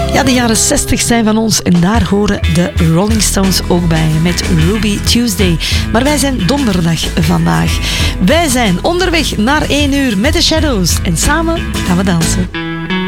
Ja, de jaren 60 zijn van ons en daar horen de Rolling Stones ook bij met Ruby Tuesday. Maar wij zijn donderdag vandaag. Wij zijn onderweg naar 1 uur met de Shadows en samen gaan we dansen.